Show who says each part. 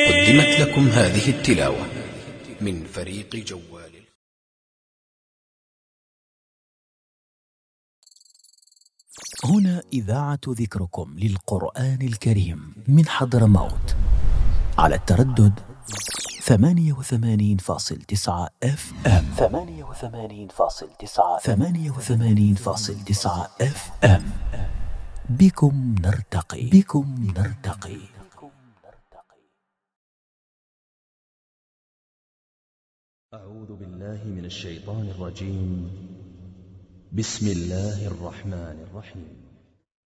Speaker 1: قدمت لكم هذه التلاوة من فريق جوال.
Speaker 2: هنا إذاعة ذكركم للقرآن الكريم من حضرموت على التردد 88.9 FM. 88.9 FM. بكم نرتقي.
Speaker 3: أعوذ بالله من الشيطان الرجيم. بسم الله الرحمن الرحيم.